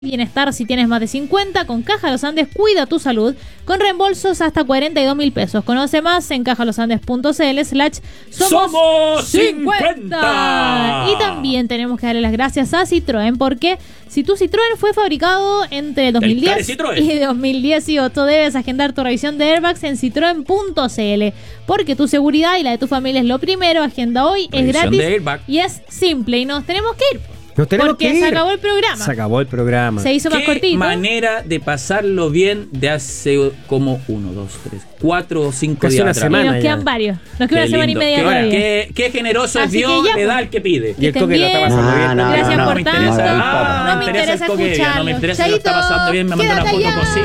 Bienestar si tienes más de 50, con Caja Los Andes cuida tu salud, con reembolsos hasta 42.000 pesos. Conoce más en cajalosandes.cl/somos 50. Y también tenemos que darle las gracias a Citroën, porque si tu Citroën fue fabricado entre 2010 y 2018, debes agendar tu revisión de airbags en citroen.cl, porque tu seguridad y la de tu familia es lo primero. Agenda hoy, es gratis y es simple, y nos tenemos que ir. Porque se acabó el programa. Se acabó el programa. Se hizo más cortito. Qué manera de pasarlo bien de hace como 1, 2, 3, 4 o 5 días una atrás. semana. Y nos quedan varios. Nos queda una semana y media todavía. Qué generoso es Así Dios, que ya, le da el que pide. Y el Coque lo está pasando bien. Gracias por tanto. No me interesa el escucharlo. Coque, no me interesa lo que está pasando bien. Me mandó una foto posible.